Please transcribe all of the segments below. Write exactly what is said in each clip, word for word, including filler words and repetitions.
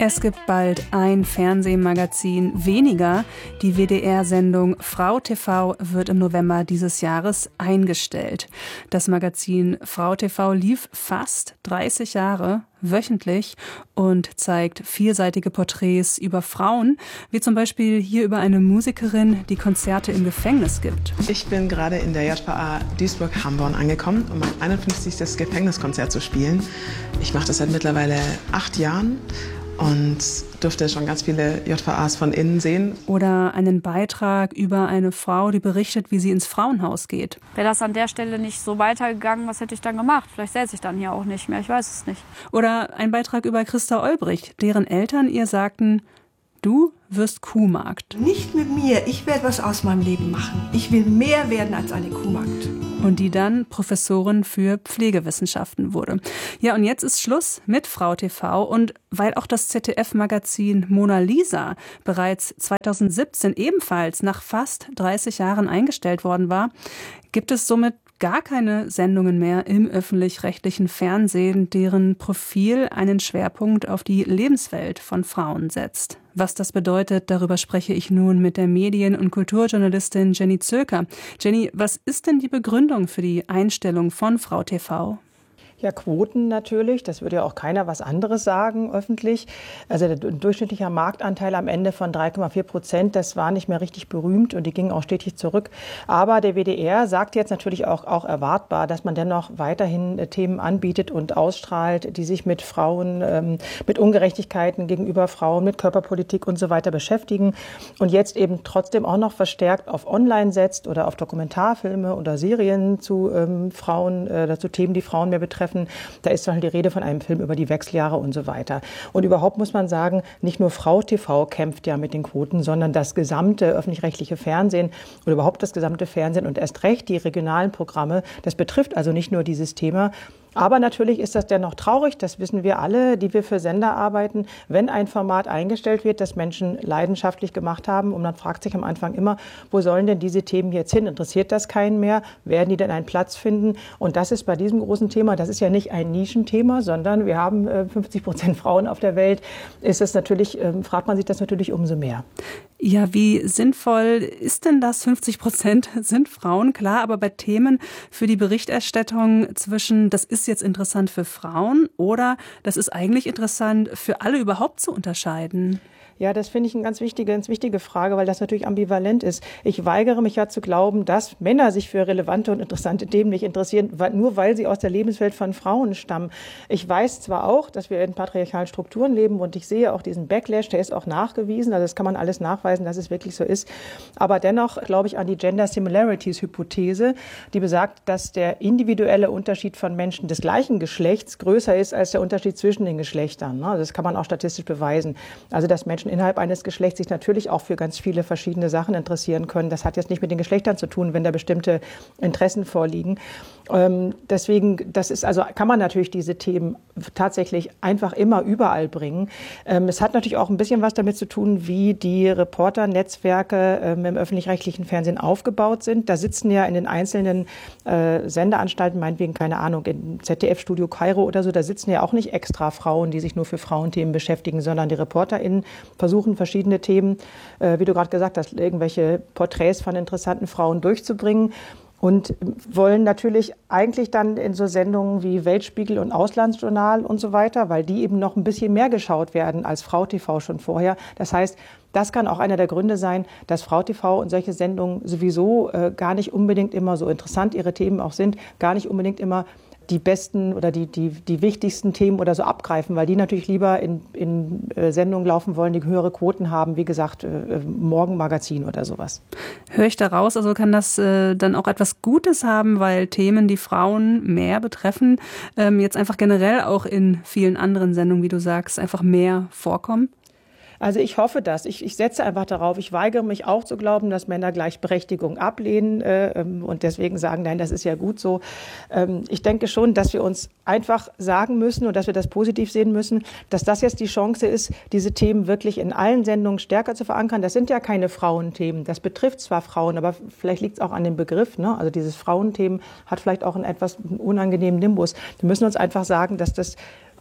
Es gibt bald ein Fernsehmagazin weniger. Die W D R-Sendung Frau T V wird im November dieses Jahres eingestellt. Das Magazin Frau T V lief fast dreißig Jahre wöchentlich und zeigt vielseitige Porträts über Frauen, wie zum Beispiel hier über eine Musikerin, die Konzerte im Gefängnis gibt. Ich bin gerade in der J V A Duisburg-Hamborn angekommen, um mein einundfünfzigstes Gefängniskonzert zu spielen. Ich mache das seit mittlerweile acht Jahren. Und durfte schon ganz viele J V As von innen sehen. Oder einen Beitrag über eine Frau, die berichtet, wie sie ins Frauenhaus geht. Wäre das an der Stelle nicht so weitergegangen, was hätte ich dann gemacht? Vielleicht säße ich dann hier auch nicht mehr, ich weiß es nicht. Oder ein Beitrag über Christa Olbrich, deren Eltern ihr sagten, du wirst Kuhmagd. Nicht mit mir, ich werde was aus meinem Leben machen. Ich will mehr werden als eine Kuhmagd. Und die dann Professorin für Pflegewissenschaften wurde. Ja, und jetzt ist Schluss mit Frau T V. Und weil auch das Z D F-Magazin Mona Lisa bereits zweitausendsiebzehn ebenfalls nach fast dreißig Jahren eingestellt worden war, gibt es somit gar keine Sendungen mehr im öffentlich-rechtlichen Fernsehen, deren Profil einen Schwerpunkt auf die Lebenswelt von Frauen setzt. Was das bedeutet, darüber spreche ich nun mit der Medien- und Kulturjournalistin Jenny Zöker. Jenny, was ist denn die Begründung für die Einstellung von Frau T V? Ja, Quoten natürlich. Das würde ja auch keiner was anderes sagen öffentlich. Also der durchschnittliche Marktanteil am Ende von drei Komma vier Prozent, das war nicht mehr richtig berühmt und die gingen auch stetig zurück. Aber der W D R sagt jetzt natürlich auch, auch erwartbar, dass man dennoch weiterhin Themen anbietet und ausstrahlt, die sich mit Frauen, ähm, mit Ungerechtigkeiten gegenüber Frauen, mit Körperpolitik und so weiter beschäftigen. Und jetzt eben trotzdem auch noch verstärkt auf Online setzt oder auf Dokumentarfilme oder Serien zu ähm, Frauen, äh, zu Themen, die Frauen mehr betreffen. Da ist zum Beispiel die Rede von einem Film über die Wechseljahre und so weiter. Und überhaupt muss man sagen, nicht nur Frau T V kämpft ja mit den Quoten, sondern das gesamte öffentlich-rechtliche Fernsehen oder überhaupt das gesamte Fernsehen und erst recht die regionalen Programme. Das betrifft also nicht nur dieses Thema. Aber natürlich ist das dennoch traurig, das wissen wir alle, die wir für Sender arbeiten, wenn ein Format eingestellt wird, das Menschen leidenschaftlich gemacht haben. Und man fragt sich am Anfang immer, wo sollen denn diese Themen jetzt hin? Interessiert das keinen mehr? Werden die denn einen Platz finden? Und das ist bei diesem großen Thema, das ist ja nicht ein Nischenthema, sondern wir haben fünfzig Prozent Frauen auf der Welt, ist es natürlich, fragt man sich das natürlich umso mehr. Ja, wie sinnvoll ist denn das? fünfzig Prozent sind Frauen, klar, aber bei Themen für die Berichterstattung zwischen, das ist jetzt interessant für Frauen oder das ist eigentlich interessant für alle überhaupt zu unterscheiden? Ja, das finde ich eine ganz wichtige, ganz wichtige Frage, weil das natürlich ambivalent ist. Ich weigere mich ja zu glauben, dass Männer sich für relevante und interessante Themen nicht interessieren, nur weil sie aus der Lebenswelt von Frauen stammen. Ich weiß zwar auch, dass wir in patriarchalen Strukturen leben und ich sehe auch diesen Backlash, der ist auch nachgewiesen, also das kann man alles nachweisen, dass es wirklich so ist. Aber dennoch glaube ich an die Gender Similarities Hypothese, die besagt, dass der individuelle Unterschied von Menschen des gleichen Geschlechts größer ist als der Unterschied zwischen den Geschlechtern. Also das kann man auch statistisch beweisen. Also dass Menschen innerhalb eines Geschlechts sich natürlich auch für ganz viele verschiedene Sachen interessieren können. Das hat jetzt nicht mit den Geschlechtern zu tun, wenn da bestimmte Interessen vorliegen. Ähm, deswegen, das ist also, kann man natürlich diese Themen tatsächlich einfach immer überall bringen. Ähm, es hat natürlich auch ein bisschen was damit zu tun, wie die Reporternetzwerke ähm, im öffentlich-rechtlichen Fernsehen aufgebaut sind. Da sitzen ja in den einzelnen äh, Sendeanstalten, meinetwegen, keine Ahnung, im Z D F-Studio Kairo oder so, da sitzen ja auch nicht extra Frauen, die sich nur für Frauenthemen beschäftigen, sondern die ReporterInnen versuchen verschiedene Themen, äh, wie du gerade gesagt hast, irgendwelche Porträts von interessanten Frauen durchzubringen. Und wollen natürlich eigentlich dann in so Sendungen wie Weltspiegel und Auslandsjournal und so weiter, weil die eben noch ein bisschen mehr geschaut werden als Frau T V schon vorher. Das heißt, das kann auch einer der Gründe sein, dass Frau T V und solche Sendungen sowieso äh, gar nicht unbedingt immer, so interessant ihre Themen auch sind, gar nicht unbedingt immer die besten oder die, die, die wichtigsten Themen oder so abgreifen, weil die natürlich lieber in, in äh, Sendungen laufen wollen, die höhere Quoten haben, wie gesagt, äh, Morgenmagazin oder sowas. Höre ich da raus, also kann das äh, dann auch etwas Gutes haben, weil Themen, die Frauen mehr betreffen, ähm, jetzt einfach generell auch in vielen anderen Sendungen, wie du sagst, einfach mehr vorkommen? Also ich hoffe das. Ich, ich setze einfach darauf. Ich weigere mich auch zu glauben, dass Männer Gleichberechtigung ablehnen äh, und deswegen sagen, nein, das ist ja gut so. Ähm, ich denke schon, dass wir uns einfach sagen müssen und dass wir das positiv sehen müssen, dass das jetzt die Chance ist, diese Themen wirklich in allen Sendungen stärker zu verankern. Das sind ja keine Frauenthemen. Das betrifft zwar Frauen, aber vielleicht liegt es auch an dem Begriff. Ne? Also dieses Frauenthemen hat vielleicht auch einen etwas unangenehmen Nimbus. Wir müssen uns einfach sagen, dass das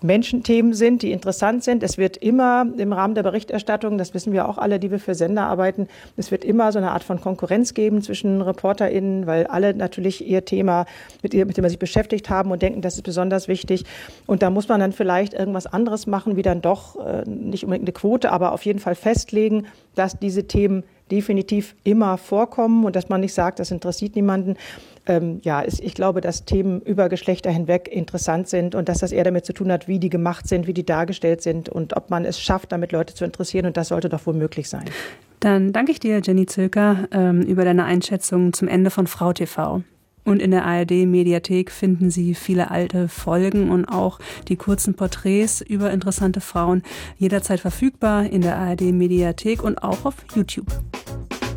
Menschenthemen sind, die interessant sind. Es wird immer im Rahmen der Berichterstattung, das wissen wir auch alle, die wir für Sender arbeiten, es wird immer so eine Art von Konkurrenz geben zwischen ReporterInnen, weil alle natürlich ihr Thema, mit, ihr, mit dem sie sich beschäftigt haben und denken, das ist besonders wichtig. Und da muss man dann vielleicht irgendwas anderes machen, wie dann doch äh, nicht unbedingt eine Quote, aber auf jeden Fall festlegen, dass diese Themen definitiv immer vorkommen und dass man nicht sagt, das interessiert niemanden. Ähm, ja, ist, ich glaube, dass Themen über Geschlechter hinweg interessant sind und dass das eher damit zu tun hat, wie die gemacht sind, wie die dargestellt sind und ob man es schafft, damit Leute zu interessieren. Und das sollte doch wohl möglich sein. Dann danke ich dir, Jenny Zülker, ähm, über deine Einschätzung zum Ende von Frau T V. Und in der A R D-Mediathek finden Sie viele alte Folgen und auch die kurzen Porträts über interessante Frauen jederzeit verfügbar in der A R D-Mediathek und auch auf YouTube.